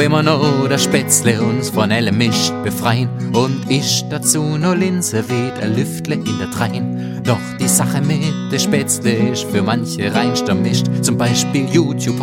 Immer noch das Spätzle uns von allem Mist befreien und ich dazu noch Linse weht ein Lüftle in der Trein. Doch die Sache mit der Spätzle ist für manche rein Mischt, zum Beispiel YouTube